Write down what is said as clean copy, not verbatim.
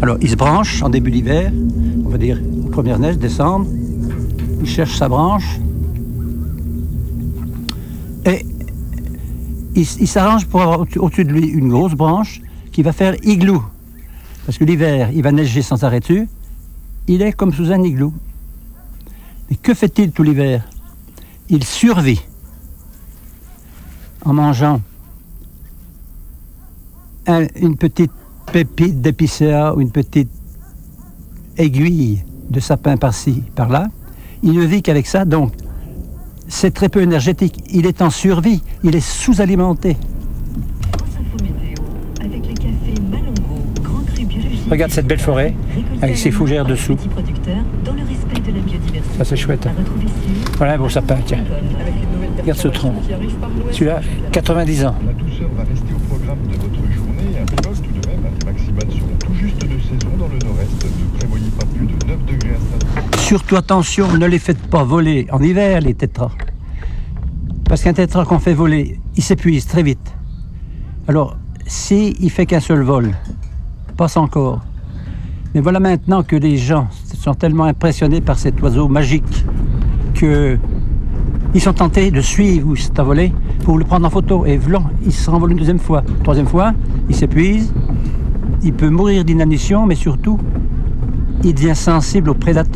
Alors, il se branche en début d'hiver, on va dire première neige, décembre. Il cherche sa branche. Et il s'arrange pour avoir au-dessus de lui une grosse branche qui va faire igloo. Parce que l'hiver, il va neiger sans arrêt. Il est comme sous un igloo. Mais que fait-il tout l'hiver? Il survit en mangeant une petite pépite d'épicéa ou une petite aiguille de sapin par-ci, par-là. Il ne vit qu'avec ça, donc c'est très peu énergétique. Il est en survie, il est sous-alimenté. Regarde cette belle forêt avec ses fougères dessous. Ça c'est chouette. Voilà un beau sapin, tiens. Regarde ce tronc. Celui-là, 90 ans. La douceur va rester au programme de votre journée. Un bémol tout de même, les maximales seront tout juste de saison dans le nord-est. Ne prévoyez pas plus de 9 degrés à Strasbourg. Surtout attention, ne les faites pas voler en hiver les tétras. Parce qu'un tétra qu'on fait voler, il s'épuise très vite. Alors, s'il fait qu'un seul vol, passe encore. Mais voilà maintenant que les gens sont tellement impressionnés par cet oiseau magique qu'ils sont tentés de suivre où c'est à voler pour le prendre en photo. Et voilà, il se renvole une deuxième fois. Troisième fois, il s'épuise, il peut mourir d'inanition, mais surtout, il devient sensible aux prédateurs.